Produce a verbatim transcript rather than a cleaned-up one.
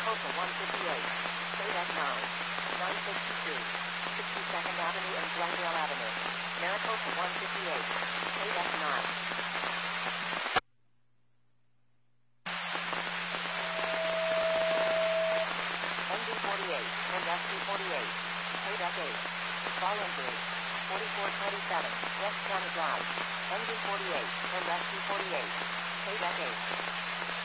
Maricopa one fifty-eight, State F nine, nine sixty-two, sixty-second Avenue and Glendale Avenue. Maricopa one fifty-eight, State F nine. Engine forty-eight, and S P forty-eight, State F eight. Fall injury, forty-four twenty-seven, West County Drive. Engine forty-eight, and S P forty-eight, State F eight.